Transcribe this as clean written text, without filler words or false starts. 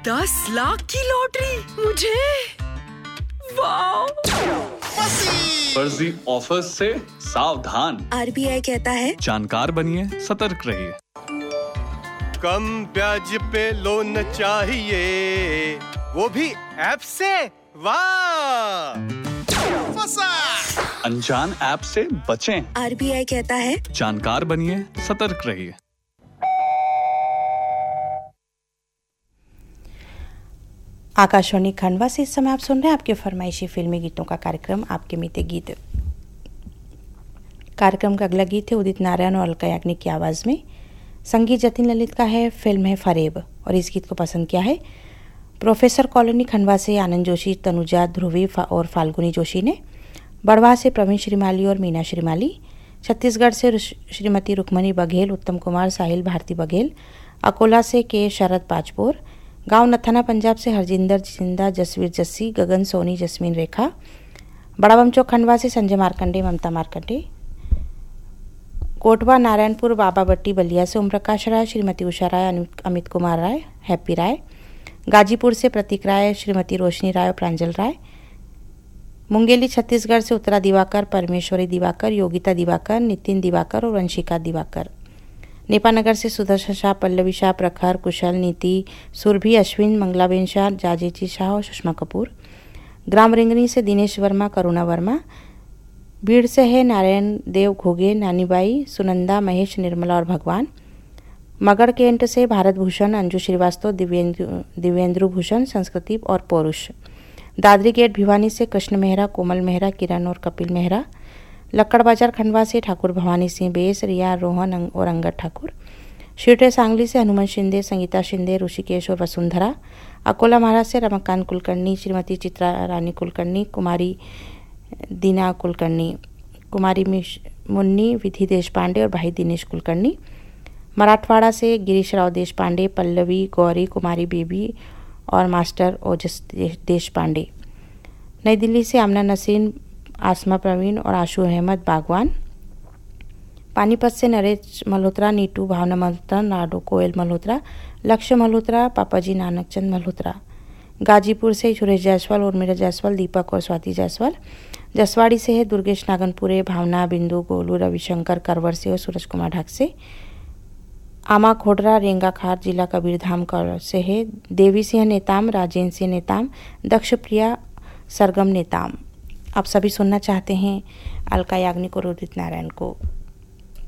10 लाख की लॉटरी मुझे। वाह! फर्जी ऑफर से सावधान। RBI कहता है जानकार बनिए, सतर्क रहिए। कम ब्याज पे लोन चाहिए, वो भी ऐप से। वाह! फंसा। अनजान ऐप से बचें। RBI कहता है जानकार बनिए, सतर्क रहिए। आकाशवाणी खंडवा से इस समय आप सुन रहे हैं आपके फरमाइशी फिल्मी गीतों का कार्यक्रम आपके मीते गीत। कार्यक्रम का अगला गीत है उदित नारायण और अलका याग्निक की आवाज़ में। संगीत जतिन ललित का है, फिल्म है फरेब। और इस गीत को पसंद किया है प्रोफेसर कॉलोनी खंडवा से आनंद जोशी, तनुजा, ध्रुवी और फाल्गुनी जोशी ने, बड़वा से प्रवीण श्रीमाली और मीना श्रीमाली, छत्तीसगढ़ से श्रीमती रुक्मणी बघेल, उत्तम कुमार, साहिल भारती बघेल, अकोला से के शरद पाचपोर, गांव नथाना पंजाब से हरजिंदर जिंदा, जसवीर जस्सी, गगन सोनी, जस्मीन रेखा, बड़ा बमचौक खंडवा से संजय मार्कंडे, ममता मार्कंडे, कोटवा नारायणपुर बाबा बट्टी बलिया से ओम प्रकाश राय, श्रीमती उषा राय, अमित कुमार राय, हैप्पी राय, गाजीपुर से प्रतीक राय, श्रीमती रोशनी राय और प्रांजल राय, मुंगेली छत्तीसगढ़ से उत्तरा दिवाकर, परमेश्वरी दिवाकर, योगिता दिवाकर, नितिन दिवाकर और वंशिका दिवाकर, नेपानगर से सुदर्शन शाह, पल्लवी शाह, प्रखर, कुशल, नीति, सुरभि, अश्विन, मंगलाबेन शाह, जाजेची शाह और सुषमा कपूर, ग्राम रिंगनी से दिनेश वर्मा, करुणा वर्मा, भीड़ से है नारायण देव घोगे, नानीबाई, सुनंदा, महेश, निर्मला और भगवान, मगड़ केंट से भारत भूषण, अंजू श्रीवास्तव, दिव्येंद्र भूषण, संस्कृति और पौरुष, दादरी गेट भिवानी से कृष्ण मेहरा, कोमल मेहरा, किरण और कपिल मेहरा, लक्कड़ बाजार खंडवा से ठाकुर भवानी सिंह बेस, रिया, रोहन और अंगद ठाकुर, शिवटे सांगली से हनुमान शिंदे, संगीता शिंदे, ऋषिकेश और वसुंधरा, अकोला महाराज से रमाकांत कुलकर्णी, श्रीमती चित्रा रानी कुलकर्णी, कुमारी दीना कुलकर्णी, कुमारी मुन्नी, विधि देशपांडे और भाई दिनेश कुलकर्णी, मराठवाड़ा से गिरीश राव देशपांडे, पल्लवी, गौरी, कुमारी बेबी और मास्टर ओजस देशपांडे, नई दिल्ली से आमना नसीन, आसमा प्रवीण और आशू अहमद बागवान, पानीपत से नरेश मल्होत्रा, नीटू, भावना मल्होत्रा, नाडो कोयल मल्होत्रा, लक्ष्य मल्होत्रा, पापाजी नानकचंद मल्होत्रा, गाजीपुर से सुरेश जायसवाल, उर्मिला जायसवाल, दीपक और स्वाति जायसवाल, जसवाड़ी से है दुर्गेश नागनपुरे, भावना, बिंदु, गोलू, रविशंकर करवर से और सूरज कुमार ढाक से, आमा खोडरा, रेंगा खार, जिला कबीरधाम से है देवी सिंह नेताम, राजेंद्र सिंह नेताम, दक्ष प्रिया, सरगम नेताम। आप सभी सुनना चाहते हैं अलका याग्निक और उदित नारायण को।